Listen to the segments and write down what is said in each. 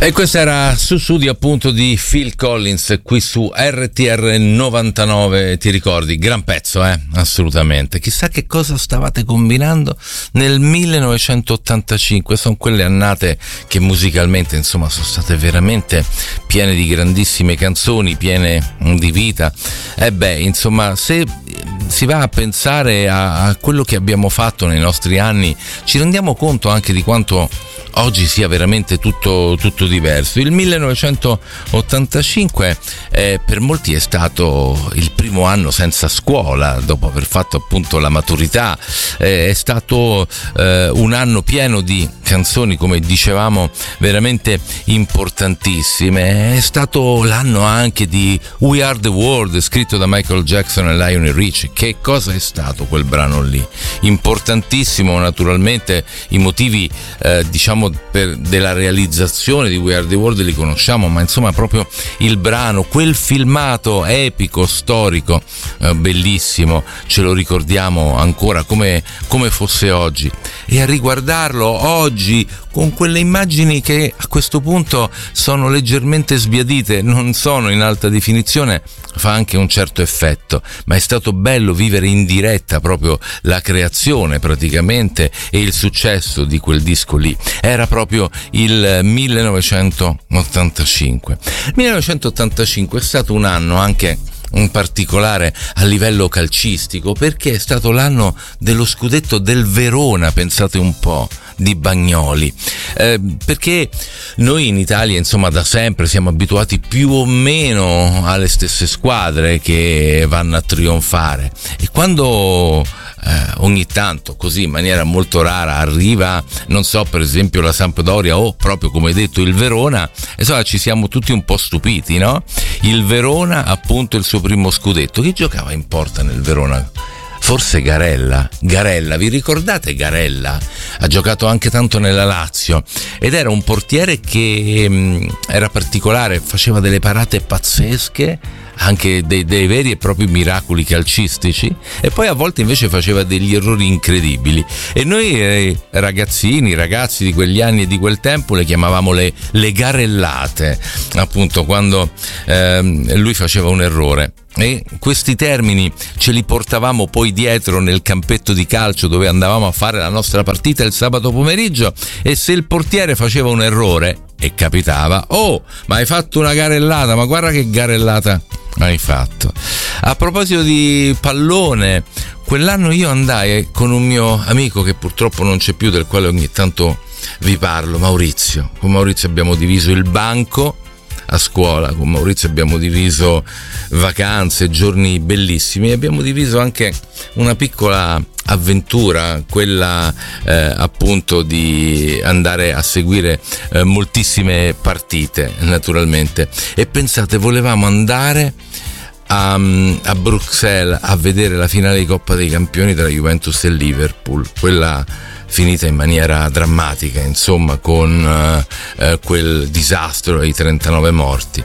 E questo era Sussudio appunto di Phil Collins qui su RTR 99, ti ricordi? Gran pezzo, assolutamente. Chissà che cosa stavate combinando nel 1985, sono quelle annate che musicalmente insomma sono state veramente piene di grandissime canzoni, piene di vita. Insomma, se si va a pensare a quello che abbiamo fatto nei nostri anni, ci rendiamo conto anche di quanto oggi sia veramente tutto diverso. Il 1985 per molti è stato il primo anno senza scuola, dopo aver fatto appunto la maturità. È stato un anno pieno di canzoni, come dicevamo, veramente importantissime. È stato l'anno anche di We Are The World, scritto da Michael Jackson e Lionel Richie. Che cosa è stato quel brano lì? Importantissimo, naturalmente i motivi della realizzazione di We Are The World li conosciamo, ma insomma proprio il brano, quel filmato epico, storico, bellissimo, ce lo ricordiamo ancora come fosse oggi, e a riguardarlo oggi con quelle immagini che a questo punto sono leggermente sbiadite, non sono in alta definizione, fa anche un certo effetto. Ma è stato bello vivere in diretta proprio la creazione praticamente e il successo di quel disco lì. Era proprio il 1985. 1985 è stato un anno anche in particolare a livello calcistico, perché è stato l'anno dello scudetto del Verona, pensate un po', di Bagnoli, perché noi in Italia insomma da sempre siamo abituati più o meno alle stesse squadre che vanno a trionfare, e quando ogni tanto, così in maniera molto rara, arriva, non so, per esempio la Sampdoria o proprio come hai detto il Verona, insomma ci siamo tutti un po' stupiti, no? Il Verona, appunto, il suo primo scudetto. Chi giocava in porta nel Verona? Forse Garella, vi ricordate Garella? Ha giocato anche tanto nella Lazio ed era un portiere che era particolare, faceva delle parate pazzesche, anche dei veri e propri miracoli calcistici, e poi a volte invece faceva degli errori incredibili, e noi ragazzi di quegli anni e di quel tempo le chiamavamo le garellate, appunto, quando lui faceva un errore. E questi termini ce li portavamo poi dietro nel campetto di calcio dove andavamo a fare la nostra partita il sabato pomeriggio, e se il portiere faceva un errore, e capitava, ma hai fatto una garellata, ma guarda che garellata hai fatto. A proposito di pallone, quell'anno io andai con un mio amico che purtroppo non c'è più, del quale ogni tanto vi parlo, Maurizio. Con Maurizio abbiamo diviso il banco a scuola, con Maurizio abbiamo diviso vacanze, giorni bellissimi, e abbiamo diviso anche una piccola avventura, quella appunto di andare a seguire moltissime partite, naturalmente. E pensate, volevamo andare a Bruxelles a vedere la finale di Coppa dei Campioni tra Juventus e Liverpool, quella finita in maniera drammatica, insomma, con quel disastro e i 39 morti,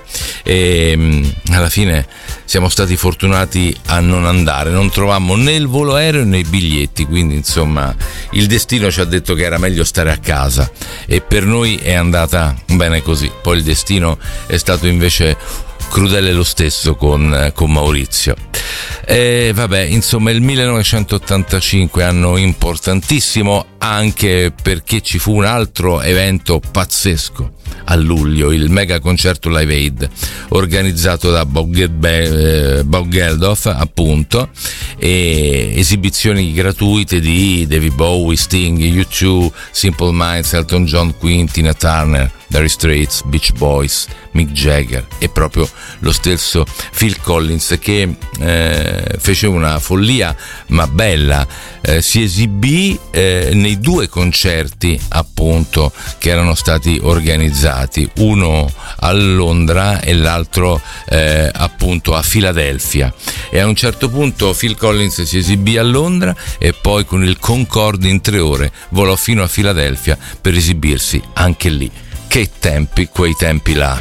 e alla fine siamo stati fortunati a non andare, non trovammo né il volo aereo né i biglietti, quindi insomma il destino ci ha detto che era meglio stare a casa, e per noi è andata bene così. Poi il destino è stato invece crudele lo stesso con Maurizio. Vabbè, insomma, il 1985 anno importantissimo, anche perché ci fu un altro evento pazzesco a luglio, il mega concerto Live Aid organizzato da Bob Geldof, appunto, e esibizioni gratuite di David Bowie, Sting, U2, Simple Minds, Elton John, Queen, Tina Turner, Dire Straits, Beach Boys, Mick Jagger e proprio lo stesso Phil Collins, che fece una follia ma bella, si esibì nei due concerti appunto che erano stati organizzati, uno a Londra e l'altro appunto a Filadelfia, e a un certo punto Phil Collins si esibì a Londra e poi con il Concorde in 3 ore volò fino a Filadelfia per esibirsi anche lì. Che tempi, quei tempi là.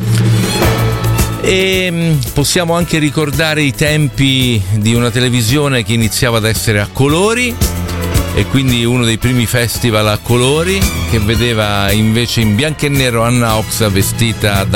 E possiamo anche ricordare i tempi di una televisione che iniziava ad essere a colori, e quindi uno dei primi festival a colori, che vedeva invece in bianco e nero Anna Oxa vestita da